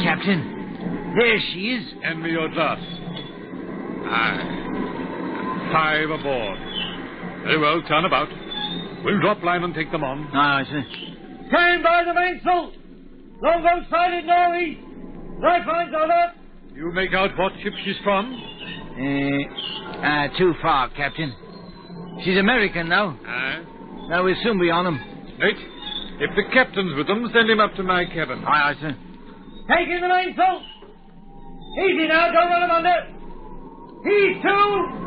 Captain. There she is. Hand me your glass. Aye. 5 aboard. Very well, turn about. We'll drop line and take them on. Aye, sir. Stand by the mainsail! Longboat sighted northeast. Lifelines alert. You make out what ship she's from? Too far, Captain. She's American now. Aye. Now we'll soon be on them. Right. If the captain's with them, send him up to my cabin. Aye, sir. Take in the mainsail. Easy now, don't run him under. Heave to.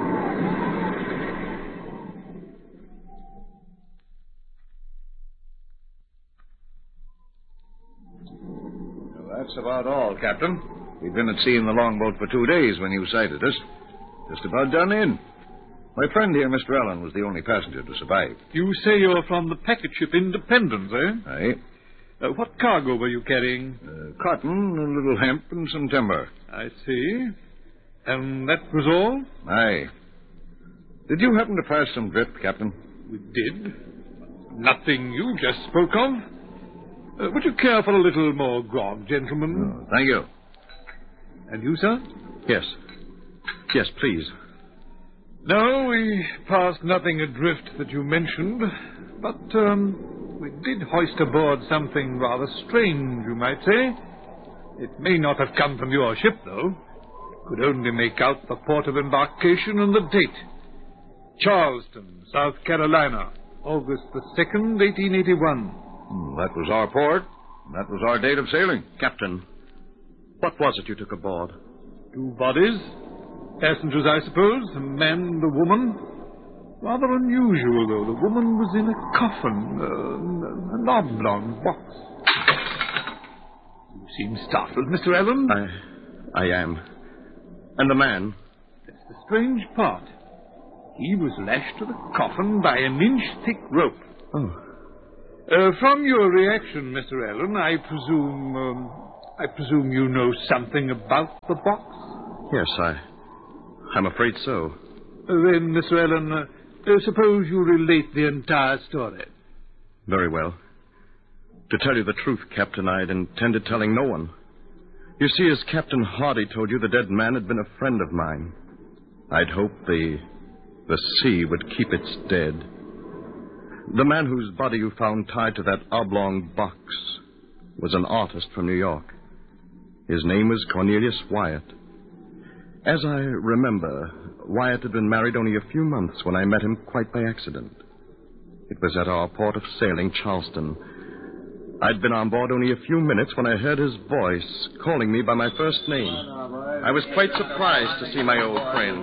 That's about all, Captain. We've been at sea in the longboat for 2 days when you sighted us. Just about done in. My friend here, Mr. Allen, was the only passenger to survive. You say you're from the packet ship Independence, eh? Aye. What cargo were you carrying? Cotton, a little hemp, and some timber. I see. And that was all? Aye. Did you happen to pass some drift, Captain? We did. Nothing you just spoke of. Would you care for a little more grog, gentlemen? Oh, thank you. And you, sir? Yes. Yes, please. No, we passed nothing adrift that you mentioned, but we did hoist aboard something rather strange, you might say. It may not have come from your ship, though. Could only make out the port of embarkation and the date. Charleston, South Carolina, August the 2nd, 1881. That was our port. That was our date of sailing. Captain, what was it you took aboard? 2 bodies. Passengers, I suppose. A man and a woman. Rather unusual, though. The woman was in a coffin. An oblong box. You seem startled, Mr. Allen. I am. And the man? That's the strange part. He was lashed to the coffin by an inch-thick rope. Oh. From your reaction, Mr. Allen, I presume you know something about the box? Yes, I'm afraid so. Then, Mr. Allen, suppose you relate the entire story. Very well. To tell you the truth, Captain, I'd intended telling no one. You see, as Captain Hardy told you, the dead man had been a friend of mine. I'd hoped the sea would keep its dead. The man whose body you found tied to that oblong box was an artist from New York. His name was Cornelius Wyatt. As I remember, Wyatt had been married only a few months when I met him quite by accident. It was at our port of sailing, Charleston. I'd been on board only a few minutes when I heard his voice calling me by my first name. I was quite surprised to see my old friend.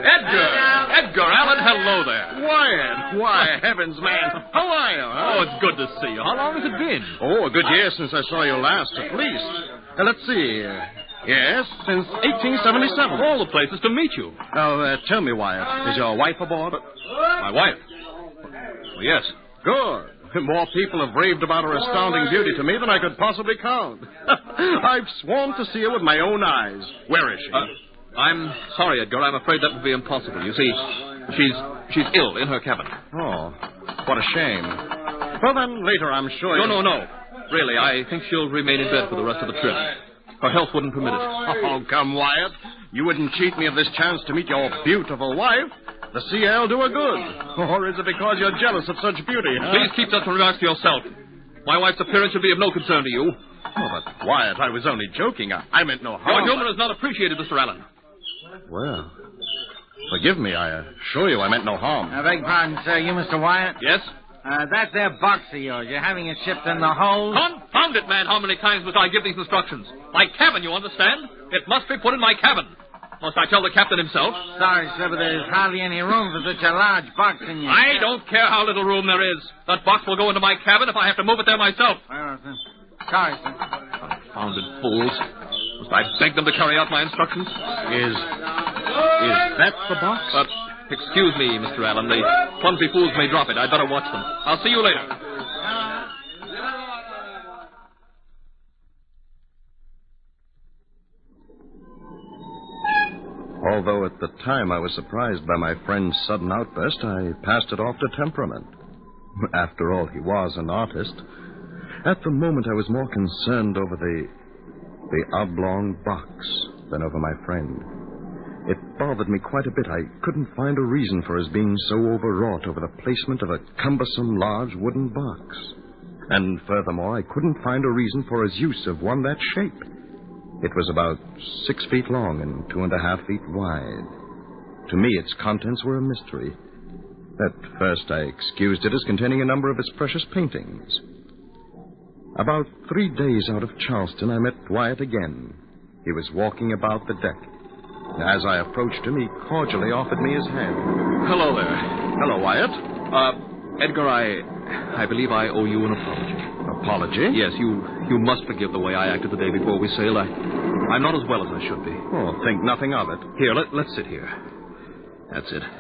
Edgar Allen, hello there. Wyatt! Why, heavens, man. How are you, huh? Oh, it's good to see you. How long has it been? Oh, a good year since I saw you last, at least. Let's see. Yes, since 1877. All the places to meet you. Now, tell me, Wyatt, is your wife aboard? My wife? Well, yes. Good. More people have raved about her astounding beauty to me than I could possibly count. I've sworn to see her with my own eyes. Where is she? I'm sorry, Edgar. I'm afraid that would be impossible. You see, she's ill in her cabin. Oh, what a shame. Well, then, later, I'm sure... No. Really, I think she'll remain in bed for the rest of the trip. Her health wouldn't permit it. Oh, come, Wyatt. You wouldn't cheat me of this chance to meet your beautiful wife. The sea air'll do her good. Or is it because you're jealous of such beauty, huh? Please keep such remarks to yourself. My wife's appearance should be of no concern to you. Oh, but, Wyatt, I was only joking. I meant no harm. Your humor is not appreciated, Mr. Allen. Well, forgive me. I assure you I meant no harm. I beg pardon, sir. You, Mr. Wyatt? Yes? That there box of yours, you're having it shipped in the hold? Confound it, man. How many times must I give these instructions? My cabin, you understand? It must be put in my cabin. Must I tell the captain himself? Sorry, sir, but there's hardly any room for such a large box in your... I don't care how little room there is. That box will go into my cabin if I have to move it there myself. Well, sir. Sorry, sir. Confounded fools. Must I beg them to carry out my instructions? Is that the box? Excuse me, Mr. Allen. The clumsy fools may drop it. I'd better watch them. I'll see you later. Although at the time I was surprised by my friend's sudden outburst, I passed it off to temperament. After all, he was an artist. At the moment, I was more concerned over The oblong box bent over my friend. It bothered me quite a bit. I couldn't find a reason for his being so overwrought over the placement of a cumbersome large wooden box. And furthermore, I couldn't find a reason for his use of one that shape. It was about 6 feet long and 2.5 feet wide. To me, its contents were a mystery. At first, I excused it as containing a number of his precious paintings. About 3 days out of Charleston, I met Wyatt again. He was walking about the deck. As I approached him, he cordially offered me his hand. Hello there. Hello, Wyatt. Edgar, I believe I owe you an apology. Apology? Yes, you must forgive the way I acted the day before we sailed. I'm not as well as I should be. Oh, think nothing of it. Here, let's sit here. That's it.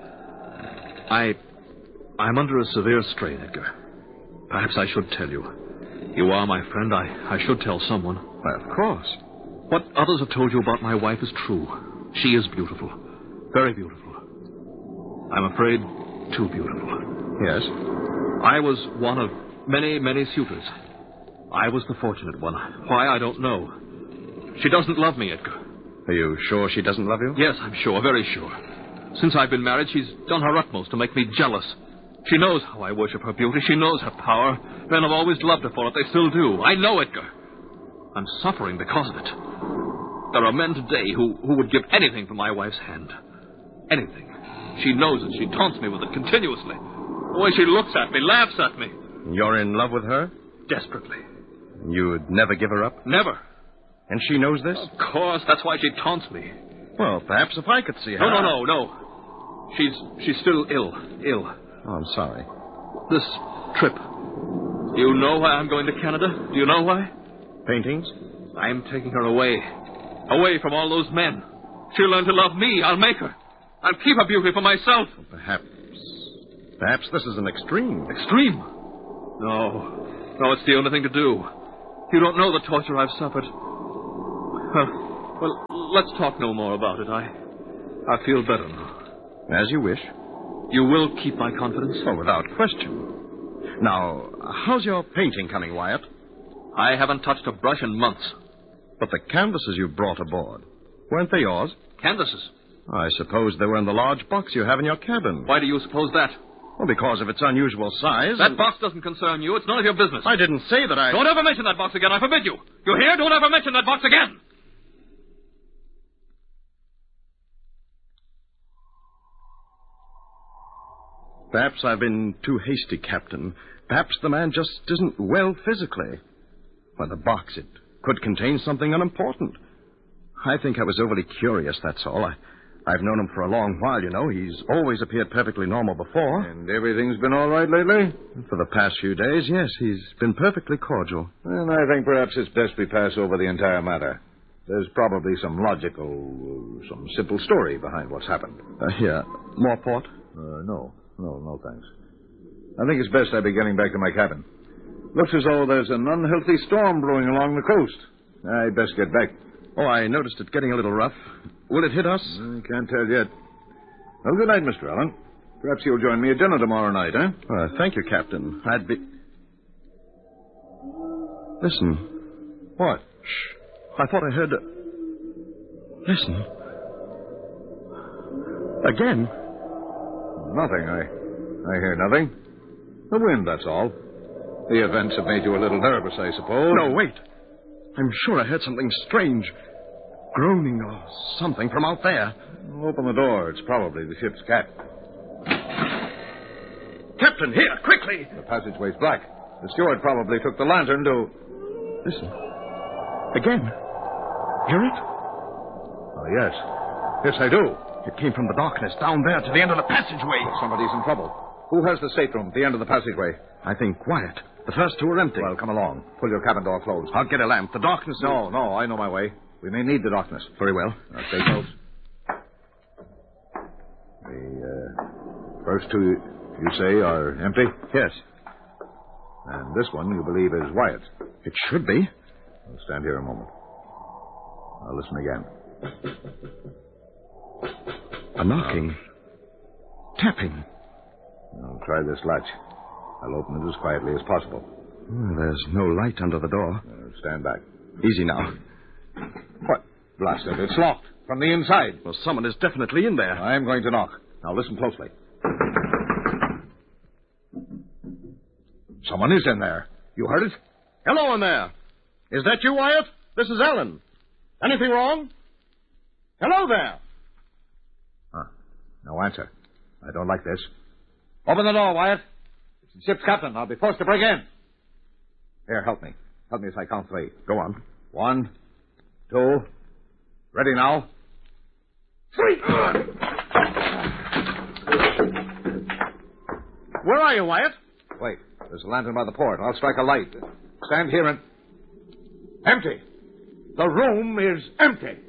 I'm under a severe strain, Edgar. Perhaps I should tell you. You are my friend. I should tell someone. Why, of course. What others have told you about my wife is true. She is beautiful. Very beautiful. I'm afraid too beautiful. Yes? I was one of many, many suitors. I was the fortunate one. Why, I don't know. She doesn't love me, Edgar. Are you sure she doesn't love you? Yes, I'm sure, very sure. Since I've been married, she's done her utmost to make me jealous. She knows how I worship her beauty. She knows her power. Men have always loved her for it. They still do. I know, Edgar. I'm suffering because of it. There are men today who would give anything for my wife's hand. Anything. She knows it. She taunts me with it continuously. The way she looks at me, laughs at me. You're in love with her? Desperately. You'd never give her up? Never. And she knows this? Of course. That's why she taunts me. Well, perhaps if I could see her... No. She's still ill. Oh, I'm sorry. This trip. You know why I'm going to Canada? Do you know why? Paintings? I'm taking her away. Away from all those men. She'll learn to love me. I'll make her. I'll keep her beauty for myself. Well, perhaps this is an extreme. Extreme? No, it's the only thing to do. You don't know the torture I've suffered. Well, let's talk no more about it. I feel better now. As you wish. You will keep my confidence? Oh, without question. Now, how's your painting coming, Wyatt? I haven't touched a brush in months. But the canvases you brought aboard, weren't they yours? Canvases? I suppose they were in the large box you have in your cabin. Why do you suppose that? Well, because of its unusual size. That box doesn't concern you. It's none of your business. I didn't say that I... Don't ever mention that box again. I forbid you. You hear? Don't ever mention that box again. Perhaps I've been too hasty, Captain. Perhaps the man just isn't well physically. Well, the box, it could contain something unimportant. I think I was overly curious, that's all. I've known him for a long while, you know. He's always appeared perfectly normal before. And everything's been all right lately? For the past few days, yes. He's been perfectly cordial. And I think perhaps it's best we pass over the entire matter. There's probably some some simple story behind what's happened. Here, more port? No, thanks. I think it's best I be getting back to my cabin. Looks as though there's an unhealthy storm brewing along the coast. I'd best get back. Oh, I noticed it getting a little rough. Will it hit us? I can't tell yet. Well, good night, Mr. Allen. Perhaps you'll join me at dinner tomorrow night, eh? Thank you, Captain. I'd be... Listen. What? Shh. I thought I heard... Listen. Again. Nothing. I hear nothing. The wind, that's all. The events have made you a little nervous, I suppose. No, wait. I'm sure I heard something strange. Groaning or something from out there. Open the door. It's probably the ship's cat. Captain, here, quickly! The passageway's black. The steward probably took the lantern to... Listen. Again. Hear it? Oh, yes. Yes, I do. It came from the darkness down there to the end of the passageway. Somebody's in trouble. Who has the stateroom at the end of the passageway? I think Wyatt. The first two are empty. Well, come along. Pull your cabin door closed. I'll get a lamp. The darkness... No, I know my way. We may need the darkness. Very well. Now, stay close. The first two, you say, are empty? Yes. And this one, you believe, is Wyatt's? It should be. I'll stand here a moment. I'll listen again. A knocking. Tapping. I'll try this latch. I'll open it as quietly as possible. There's no light under the door. Stand back. Easy now. What? Blast it. It's locked from the inside. Well, someone is definitely in there. I'm going to knock. Now listen closely. Someone is in there. You heard it? Hello in there. Is that you, Wyatt? This is Ellen. Anything wrong? Hello there. Huh. No answer. I don't like this. Open the door, Wyatt. It's the ship's captain. I'll be forced to break in. Here, help me. Help me as I count 3. Go on. 1, 2. Ready now. 3. Where are you, Wyatt? Wait. There's a lantern by the port. I'll strike a light. Stand here and... Empty. The room is empty.